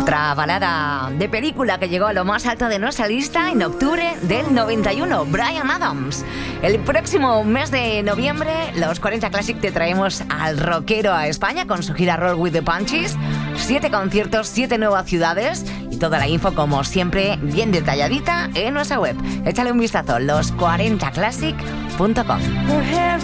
Otra balada de película que llegó a lo más alto de nuestra lista en octubre del 91, Bryan Adams. El próximo mes de noviembre, los 40 Classic te traemos al rockero a España con su gira Roll with the Punchies. 7 conciertos, 7 nuevas ciudades y toda la info, como siempre, bien detalladita en nuestra web. Échale un vistazo, los40classic.com.